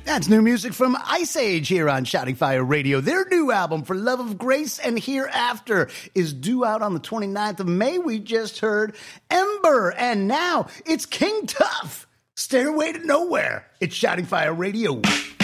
That's new music from Ice Age here on Shouting Fire Radio. Their new album, For Love of Grace and Hereafter, is due out on the 29th of May. We just heard Ember, and now it's King Tuff, Stairway to Nowhere. It's Shouting Fire Radio.